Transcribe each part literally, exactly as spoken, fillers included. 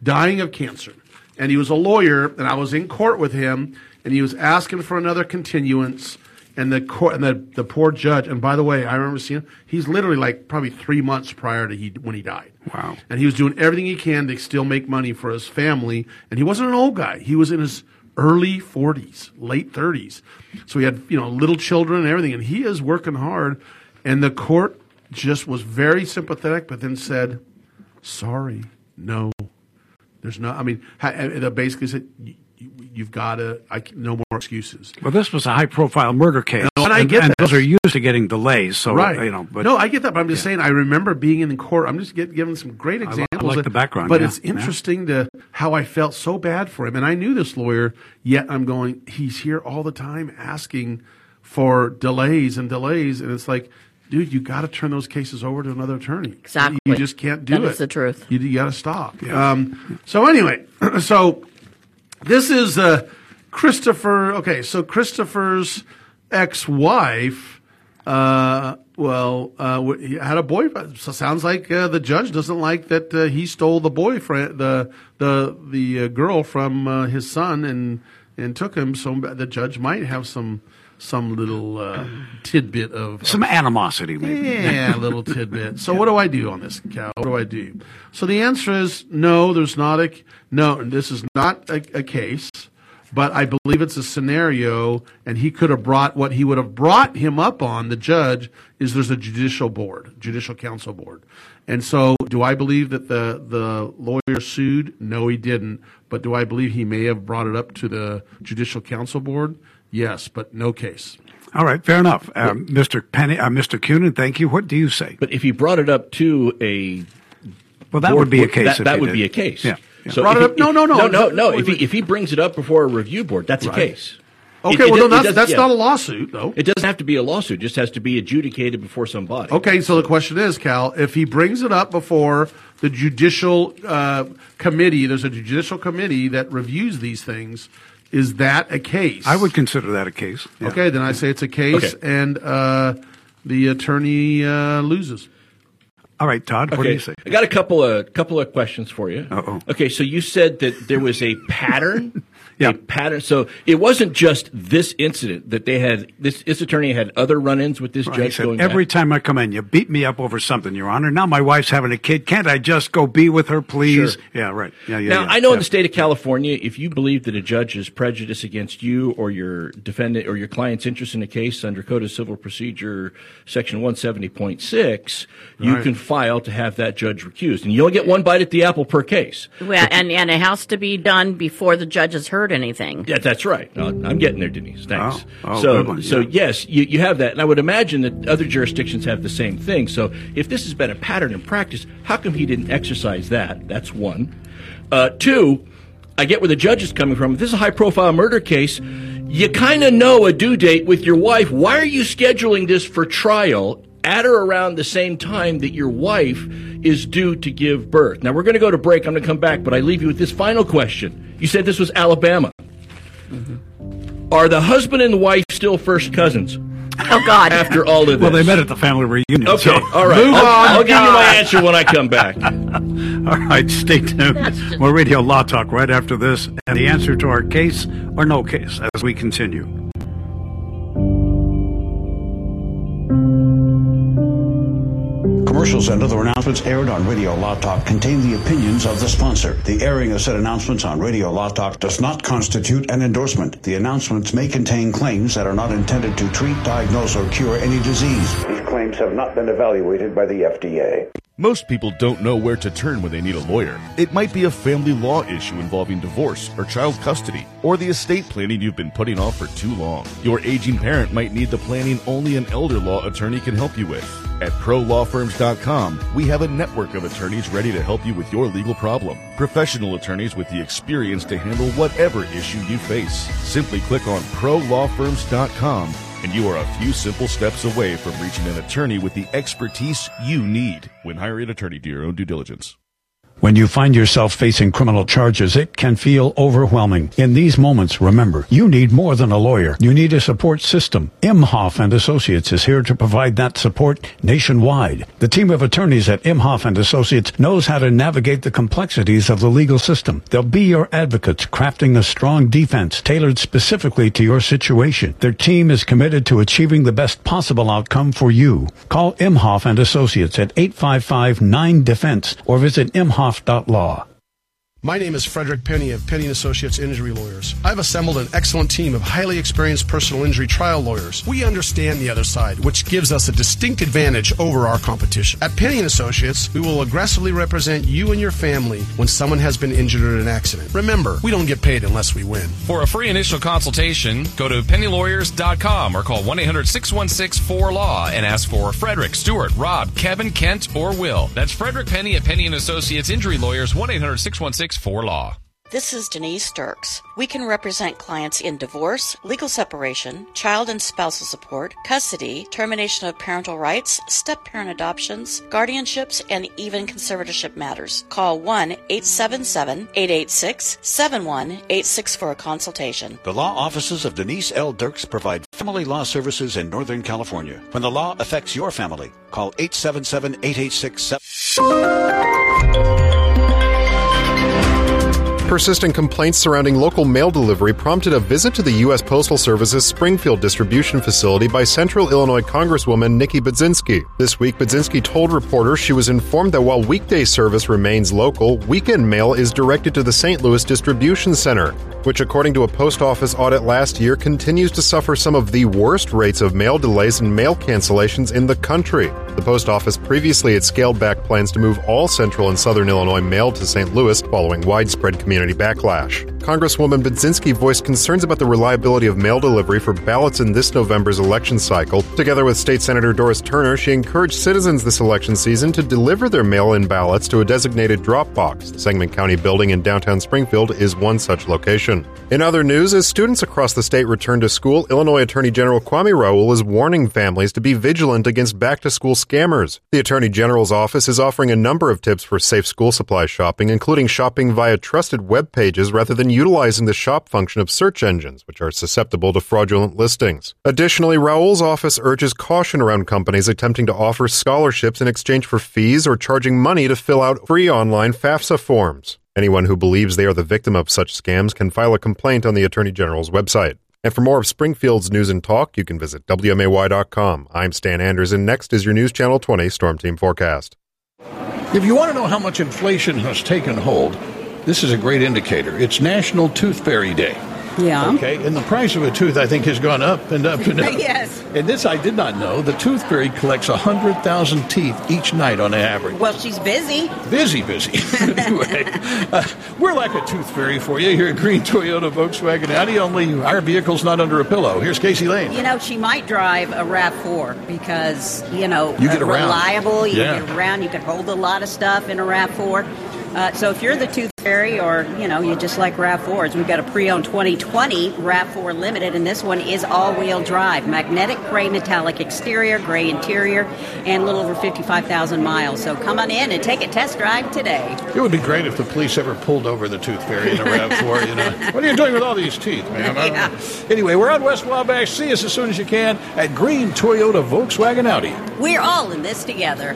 dying of cancer. And he was a lawyer, and I was in court with him, and he was asking for another continuance. And the court, and the, the poor judge, and by the way, I remember seeing him, he's literally like probably three months prior to he when he died. Wow. And he was doing everything he can to still make money for his family. And he wasn't an old guy. He was in his early forties, late thirties. So he had, you know, little children and everything. And he is working hard. And the court just was very sympathetic, but then said, sorry, no, there's no, I mean, they basically said, you've got to, I, no more excuses. Well, this was a high-profile murder case, no, and, and, I get and that. those are used to getting delays. So, right. you know, but, no, I get that, but I'm just yeah. saying, I remember being in court. I'm just get, giving some great examples. I, I like of, the background. But yeah. it's interesting yeah. to how I felt so bad for him. And I knew this lawyer, yet I'm going, he's here all the time asking for delays and delays. And it's like, dude, you got to turn those cases over to another attorney. Exactly. You just can't do that it. That is the truth. You, you got to stop. Yeah. Um, so anyway, so this is uh, Christopher. Okay, so Christopher's ex-wife, uh, well, uh, he had a boyfriend. So sounds like uh, the judge doesn't like that uh, he stole the boyfriend, the the the uh, girl from uh, his son, and and took him. So the judge might have some. Some little uh, tidbit of some animosity, maybe. Yeah, a little tidbit. So, yeah. What do I do on this, Cal? What do I do? So the answer is no. There's not a no. This is not a, a case, but I believe it's a scenario, and he could have brought what he would have brought him up on. The judge is there's a judicial board, judicial council board, and so do I believe that the the lawyer sued? No, he didn't. But do I believe he may have brought it up to the judicial council board? Yes, but no case. All right, fair enough. Uh, Mister Penny, uh, Mister Cunin, thank you. What do you say? But if he brought it up to a well, that board, would be a case. That, that would did. be a case. Yeah. yeah. So brought it he, up? No, no, no, no, no, no. Wait, if he wait. if he brings it up before a review board, that's right. a case. Okay, it, well, it, no, that's, does, that's yeah. not a lawsuit, though. It doesn't have to be a lawsuit. It just has to be adjudicated before somebody. Okay, so the question is, Cal, if he brings it up before the judicial uh, committee, there's a judicial committee that reviews these things. Is that a case? I would consider that a case. Yeah. Okay, then I say it's a case, okay. and uh, the attorney uh, loses. All right, Todd, what okay. do you say? I got a couple of couple of questions for you. Uh-oh. Okay, so you said that there was a pattern. Yeah. A pattern. So it wasn't just this incident that they had. This, this attorney had other run-ins with this Right, judge. he said, going every back. time I come in, you beat me up over something, Your Honor. Now my wife's having a kid. Can't I just go be with her, please? Sure. Yeah, right. Yeah, yeah. Now, yeah. I know yeah. in the state of California, if you believe that a judge is prejudiced against you or your defendant or your client's interest in a case under Code of Civil Procedure, Section one seventy point six, you Right. can file to have that judge recused. And you only get one bite at the apple per case. Well, and, and it has to be done before the judge has heard anything. Yeah, that's right. No, I'm getting there, Denise. Thanks. Oh, oh, so, good one, so yeah. yes, you, you have that. And I would imagine that other jurisdictions have the same thing. So if this has been a pattern in practice, how come he didn't exercise that? That's one. Uh, two, I get where the judge is coming from. If this is a high-profile murder case, you kind of know a due date with your wife. Why are you scheduling this for trial at or around the same time that your wife is due to give birth? Now, we're going to go to break. I'm going to come back, but I leave you with this final question. You said this was Alabama. Mm-hmm. Are the husband and the wife still first cousins? Oh, God. After all of this. Well, they met at the family reunion. Okay, So. all right. Move I'll, on, I'll give you God. my answer when I come back. All right, stay tuned. More Radio Law Talk right after this, and the answer to our case or no case as we continue. Commercials and other announcements aired on Radio Law Talk contain the opinions of the sponsor. The airing of said announcements on Radio Law Talk does not constitute an endorsement. The announcements may contain claims that are not intended to treat, diagnose, or cure any disease. These claims have not been evaluated by the F D A. Most people don't know where to turn when they need a lawyer. It might be a family law issue involving divorce or child custody, or the estate planning you've been putting off for too long. Your aging parent might need the planning only an elder law attorney can help you with. At pro law firms dot com, we have a network of attorneys ready to help you with your legal problem. Professional attorneys with the experience to handle whatever issue you face. Simply click on pro law firms dot com and you are a few simple steps away from reaching an attorney with the expertise you need. When hiring an attorney, do your own due diligence. When you find yourself facing criminal charges, it can feel overwhelming. In these moments, remember, you need more than a lawyer. You need a support system. Imhoff and Associates is here to provide that support nationwide. The team of attorneys at Imhoff and Associates knows how to navigate the complexities of the legal system. They'll be your advocates, crafting a strong defense tailored specifically to your situation. Their team is committed to achieving the best possible outcome for you. Call Imhoff and Associates at eight five five nine defense or visit imhoff dot law. My name is Frederick Penny of Penny and Associates Injury Lawyers. I've assembled an excellent team of highly experienced personal injury trial lawyers. We understand the other side, which gives us a distinct advantage over our competition. At Penny and Associates, we will aggressively represent you and your family when someone has been injured in an accident. Remember, we don't get paid unless we win. For a free initial consultation, go to penny lawyers dot com or call one eight hundred six one six four law and ask for Frederick, Stewart, Rob, Kevin, Kent, or Will. That's Frederick Penny at Penny and Associates Injury Lawyers, one eight hundred six one six four law. This is Denise Sturks. We can represent clients in divorce, legal separation, child and spousal support, custody, termination of parental rights, step-parent adoptions, guardianships, and even conservatorship matters. Call one eight seven seven, eight eight six, seven one eight six for a consultation. The law offices of Denise L. Dirks provide family law services in Northern California. When the law affects your family, call eight seven seven, eight eight six, seven. Persistent complaints surrounding local mail delivery prompted a visit to the U S Postal Service's Springfield distribution facility by Central Illinois Congresswoman Nikki Budzinski. This week, Budzinski told reporters she was informed that while weekday service remains local, weekend mail is directed to the Saint Louis Distribution Center, which, according to a post office audit last year, continues to suffer some of the worst rates of mail delays and mail cancellations in the country. The post office previously had scaled back plans to move all central and southern Illinois mail to Saint Louis following widespread community backlash. Congresswoman Budzinski voiced concerns about the reliability of mail delivery for ballots in this November's election cycle. Together with State Senator Doris Turner, she encouraged citizens this election season to deliver their mail-in ballots to a designated drop box. The Sangamon County building in downtown Springfield is one such location. In other news, as students across the state return to school, Illinois Attorney General Kwame Raoul is warning families to be vigilant against back-to-school scammers. The Attorney General's office is offering a number of tips for safe school supply shopping, including shopping via trusted web pages rather than utilizing the shop function of search engines, which are susceptible to fraudulent listings. Additionally, Raoul's office urges caution around companies attempting to offer scholarships in exchange for fees or charging money to fill out free online FAFSA forms. Anyone who believes they are the victim of such scams can file a complaint on the Attorney General's website. And for more of Springfield's news and talk, you can visit W M A Y dot com. I'm Stan Anders, and next is your News Channel twenty Storm Team Forecast. If you want to know how much inflation has taken hold, this is a great indicator. It's National Tooth Fairy Day. Yeah. Okay, and the price of a tooth, I think, has gone up and up and up. Yes. And this I did not know. The Tooth Fairy collects one hundred thousand teeth each night on average. Well, she's busy. Busy, busy. Anyway, uh, we're like a Tooth Fairy for you here at Green Toyota Volkswagen Audi, only our vehicle's not under a pillow. Here's Casey Lane. You know, she might drive a RAV four because, you know, you get uh, around. reliable, you yeah. get around, you can hold a lot of stuff in a RAV four. Uh, so if you're the Tooth Fairy or, you know, you just like RAV fours, we've got a pre-owned twenty twenty RAV four Limited, and this one is all-wheel drive. Magnetic gray metallic exterior, gray interior, and a little over fifty-five thousand miles. So come on in and take a test drive today. It would be great if the police ever pulled over the Tooth Fairy in a RAV four, you know. What are you doing with all these teeth, man? Yeah. Anyway, we're on West Wabash. See us as soon as you can at Green Toyota Volkswagen Audi. We're all in this together.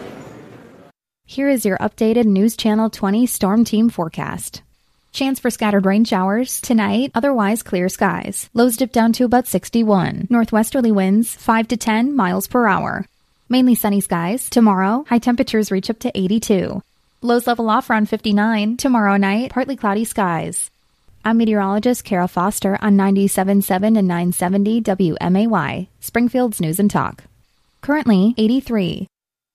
Here is your updated News Channel twenty Storm Team forecast. Chance for scattered rain showers tonight, otherwise clear skies. Lows dip down to about sixty-one. Northwesterly winds five to ten miles per hour. Mainly sunny skies. Tomorrow, high temperatures reach up to eighty-two. Lows level off around fifty-nine. Tomorrow night, partly cloudy skies. I'm meteorologist Kara Foster on ninety-seven point seven and nine seventy W M A Y, Springfield's News and Talk. Currently, eighty-three.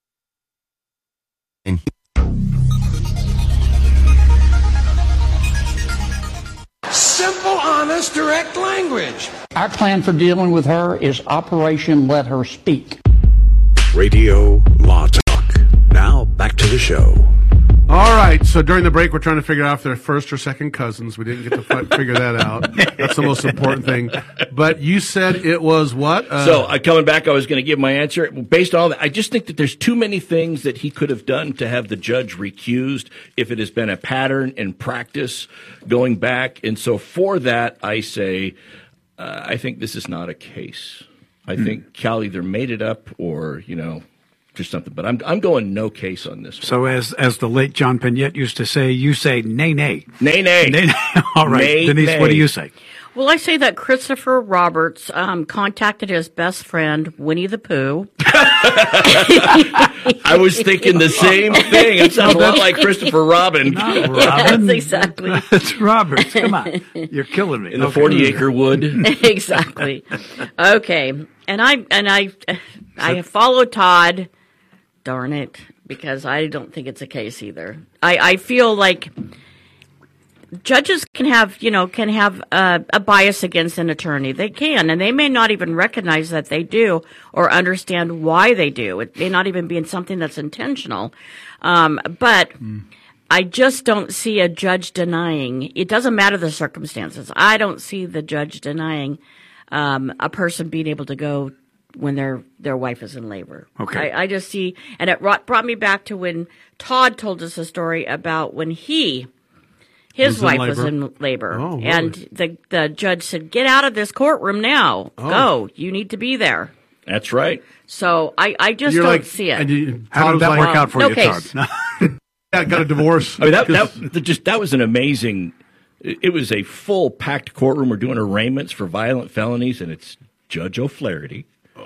Simple, honest, direct language. Our plan for dealing with her is Operation Let Her Speak. Radio Law Talk. Now back to the show. All right, so during the break, we're trying to figure out if they're first or second cousins. We didn't get to fi- figure that out. That's the most important thing. But you said it was what? Uh, so, uh, coming back, I was going to give my answer. Based on all that, I just think that there's too many things that he could have done to have the judge recused if it has been a pattern and practice going back. And so for that, I say, uh, I think this is not a case. I mm. think Cal either made it up or, you know, just something, but I'm I'm going no case on this one. So as as the late John Peñette used to say, you say nay nay. Nay nay. Nay nay. All right. Nay, Denise, nay. what do you say? Well, I say that Christopher Roberts um, contacted his best friend, Winnie the Pooh. I was thinking the same thing. It sounds a lot like Christopher Robin. Not Robin. Yes, exactly. It's Roberts. Come on. You're killing me. In the okay. forty acre wood. Exactly. Okay. And I and I I have followed Todd. Darn it, because I don't think it's a case either. I, I feel like judges can have, you know, can have a, a bias against an attorney. They can, and they may not even recognize that they do or understand why they do. It may not even be something that's intentional. Um, but mm. I just don't see a judge denying. It doesn't matter the circumstances. I don't see the judge denying um, a person being able to go when their their wife is in labor. Okay. I, I just see, and it brought, brought me back to when Todd told us a story about when he, his was wife in was in labor. Oh, really? And the, the judge said, get out of this courtroom now. Oh. Go. You need to be there. That's right. So I, I just You're don't like, see it. And you, How did that like, work out for no you, case. Todd? Yeah, got a divorce. I mean, that, that, that just that was an amazing. It was a full packed courtroom. We're doing arraignments for violent felonies, and it's Judge O'Flaherty.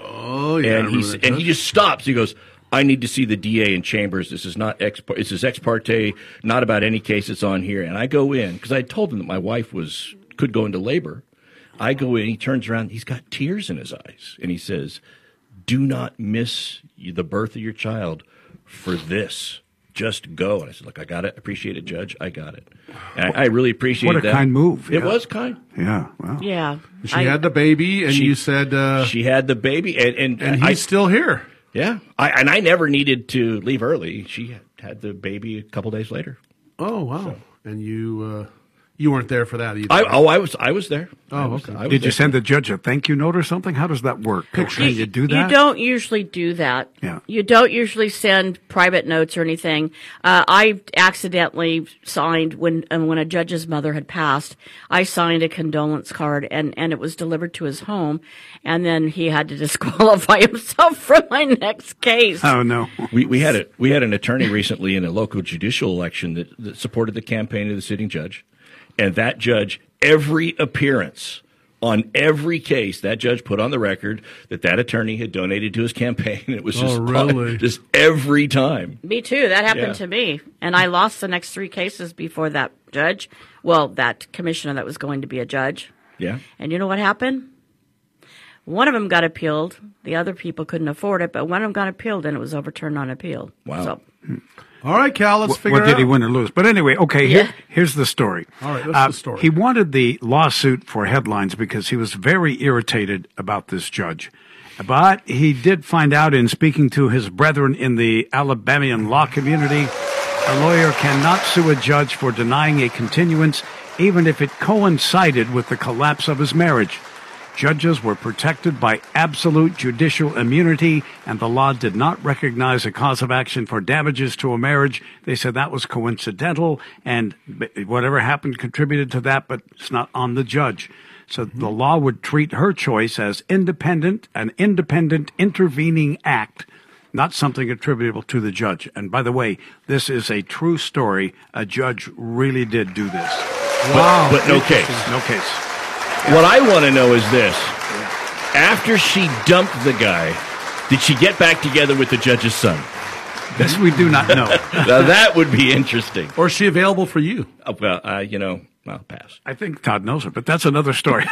Oh yeah, and he's and he just stops. He goes, "I need to see the D A in chambers. This is not ex. This is ex parte. Not about any case that's on here." And I go in because I told him that my wife was could go into labor. I go in. He turns around. He's got tears in his eyes, and he says, "Do not miss the birth of your child for this. Just go." And I said, "Look, I got it. Appreciate it, Judge. I got it." And I, I really appreciate that. What a kind move. It yeah. was kind. Yeah. Wow. Yeah. She I, had the baby, and She- you said, uh, She had the baby, and and, and he's I, still here. yeah. I, and I never needed to leave early. She had, had the baby a couple days later. Oh wow! And you uh, you weren't there for that either. I, oh, I was I was there. Oh, I was, okay. I was Did you there. send the judge a thank you note or something? How does that work? Can you do that? You don't usually do that. Yeah. You don't usually send private notes or anything. Uh, I accidentally signed when and when a judge's mother had passed. I signed a condolence card, and, and it was delivered to his home, and then he had to disqualify himself from my next case. Oh no. We we had a we had an attorney recently in a local judicial election that, that supported the campaign of the sitting judge, and that judge every appearance on every case that judge put on the record that that attorney had donated to his campaign. It was just Oh, really? just every time. Me too. That happened Yeah. to me. And I lost the next three cases before that judge. Well, that commissioner that was going to be a judge. Yeah. And you know what happened? One of them got appealed. The other people couldn't afford it, but one of them got appealed, and it was overturned on appeal. Wow. So, All right, Cal, let's What, figure what it did out. he win or lose? But anyway, okay, Yeah. here, here's the story. All right, what's Uh, the story? He wanted the lawsuit for headlines because he was very irritated about this judge. But he did find out in speaking to his brethren in the Alabamian law community, a lawyer cannot sue a judge for denying a continuance even if it coincided with the collapse of his marriage. Judges were protected by absolute judicial immunity, and the law did not recognize a cause of action for damages to a marriage. They said that was coincidental, and whatever happened contributed to that, but it's not on the judge. So the law would treat her choice as independent, an independent intervening act, not something attributable to the judge. And by the way, this is a true story. A judge really did do this. Wow. But no case. No case. What I want to know is this. After she dumped the guy, did she get back together with the judge's son? This we do not know. Now, that would be interesting. Or is she available for you? Uh, well, uh, you know, I'll pass. I think Todd knows her, but that's another story.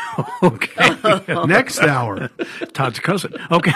Okay. Next hour. Todd's cousin. Okay.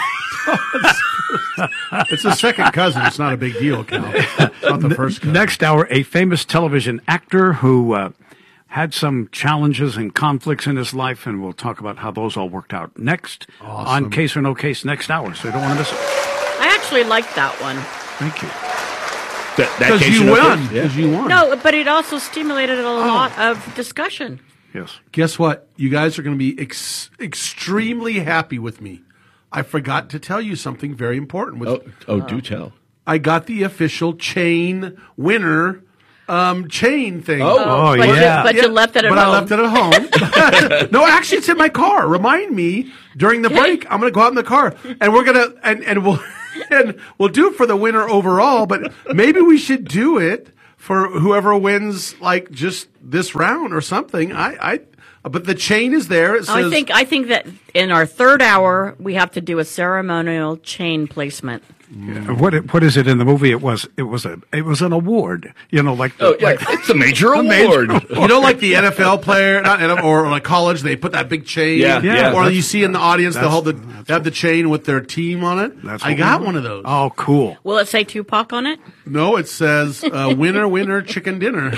It's a second cousin. It's not a big deal, Cal. It's not the first cousin. Next hour, a famous television actor who uh, had some challenges and conflicts in his life, and we'll talk about how those all worked out next Awesome. on Case or No Case next hour, so you don't want to miss it. I actually liked that one. Thank you. That, that Because case you in won. Oakland, Because yeah. you won. No, but it also stimulated a lot of discussion. Yes. Guess what? You guys are going to be ex- extremely happy with me. I forgot to tell you something very important. With, Oh, oh, do tell. I got the official chain winner um, chain thing. Oh. Oh, but yeah. You, but you left it at but home. I left it at home. No, actually, it's in my car. Remind me during the break. I'm going to go out in the car, and we're gonna and and we'll and we'll do it for the winner overall. But maybe we should do it for whoever wins, like just this round or something. I, I but the chain is there. It says, I think I think that in our third hour we have to do a ceremonial chain placement. Yeah. What it, what is it in the movie? It was it was a it was an award. You know, like the, Oh, yeah, like, it's a major a major award. you know, like the N F L player, not N F L, or like college, they put that big chain. Yeah, yeah, Or that's- you see in the audience, they that's- hold the they have the chain with their team on it. That's I what got we- one of those. Oh, cool. Will it say Tupac on it? No, it says uh, winner, winner, chicken dinner.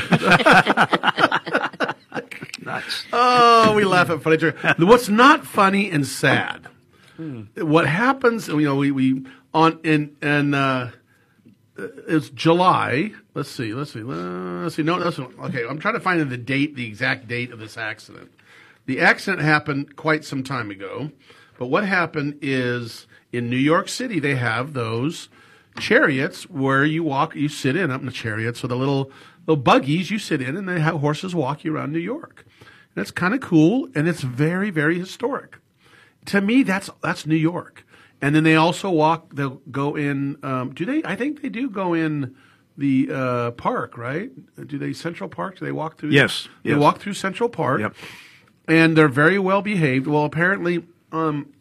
Nice. Oh, we laugh at funny jokes. What's not funny and sad? What happens? You know, we we on in and uh, it's July. Let's see. Let's see. Uh, let's see. No, that's okay. I'm trying to find the date, the exact date of this accident. The accident happened quite some time ago, but what happened is in New York City they have those chariots where you walk, you sit in up in the chariots, so the little little buggies you sit in, and they have horses walk you around New York. And it's kind of cool, and it's very, very historic. To me, that's that's New York. And then they also walk. They'll go in. Um, do they? I think they do go in the uh, park, right? Do they Central Park? Do they walk through? Yes, They yes. walk through Central Park. Yep. And they're very well behaved. Well, apparently, um,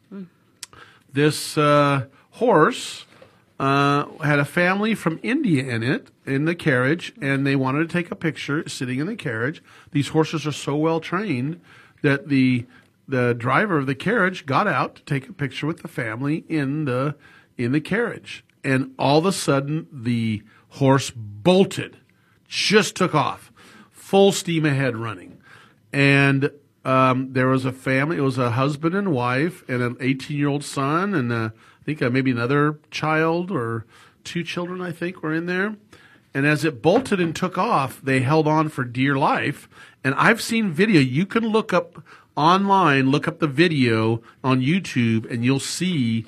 this uh, horse uh, had a family from India in it, in the carriage, and they wanted to take a picture sitting in the carriage. These horses are so well trained that the the driver of the carriage got out to take a picture with the family in the in the carriage. And all of a sudden, the horse bolted, just took off, full steam ahead running. And um, there was a family. It was a husband and wife and an eighteen-year-old son, and uh, I think uh, maybe another child or two children, I think, were in there. And as it bolted and took off, they held on for dear life. And I've seen video. You can look up online, look up the video on YouTube, and you'll see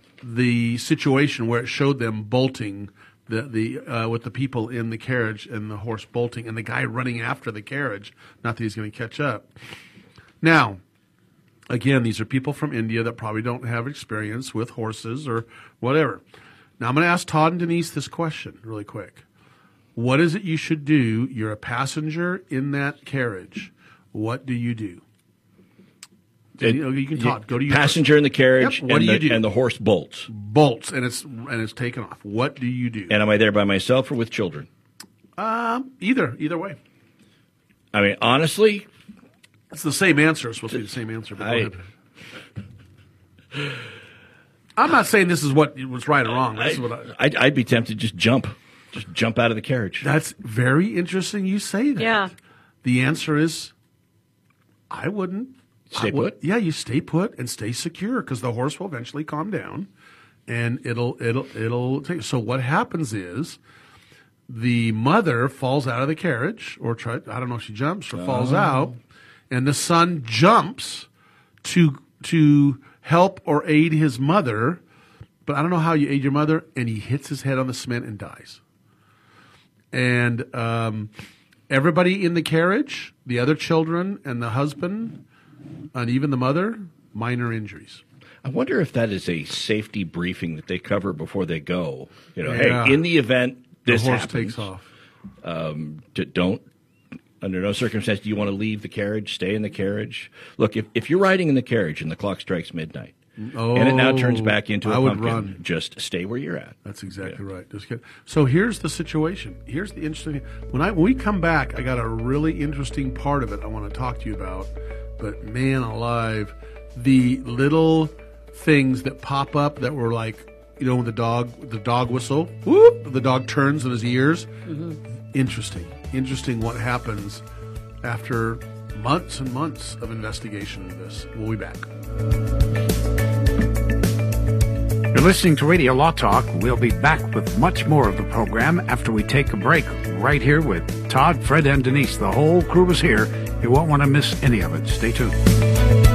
the situation where it showed them bolting the the uh, with the people in the carriage and the horse bolting and the guy running after the carriage. Not that he's going to catch up. Now, again, these are people from India that probably don't have experience with horses or whatever. Now, I'm going to ask Todd and Denise this question really quick. What is it you should do? You're a passenger in that carriage. What do you do? It- you, know, you can talk. Go to your passenger in the carriage, Yep. What and, do you the, do? and the horse bolts. Bolts, and it's and it's taken off. What do you do? And am I there by myself or with children? Um, either either way. I mean, honestly, It's the same answer. It's supposed to be the same answer. But go I- ahead. I'm not saying this is what was right or wrong. This is I, what I, I'd, I'd be tempted to just jump, just jump out of the carriage. that's very interesting. You say that. Yeah. The answer is, I wouldn't. Stay I would- put? Yeah, you stay put and stay secure because the horse will eventually calm down, and it'll it'll it'll take. So what happens is, the mother falls out of the carriage, or try. I don't know if she jumps or falls Oh. out, and the son jumps to to help or aid his mother, but I don't know how you aid your mother, and he hits his head on the cement and dies. And um, everybody in the carriage, the other children and the husband, and even the mother, minor injuries. I wonder if that is a safety briefing that they cover before they go. You know, Yeah. hey, in the event this the horse happens, takes off. Um, d- don't, under no circumstance do you want to leave the carriage, stay in the carriage. Look, if, if you're riding in the carriage and the clock strikes midnight, and it now turns back into a I would pumpkin, run. just stay where you're at. That's exactly right. Just kidding. So here's the situation. Here's the interesting. When I when we come back, I got a really interesting part of it I want to talk to you about. But man alive, the little things that pop up that were like, you know, when the dog the dog whistle, whoop, the dog turns in his ears. Mm-hmm. Interesting. Interesting what happens after months and months of investigation into this. We'll be back. You're listening to Radio Law Talk. We'll be back with much more of the program after we take a break right here with Todd, Fred, and Denise. The whole crew is here. You won't want to miss any of it. Stay tuned.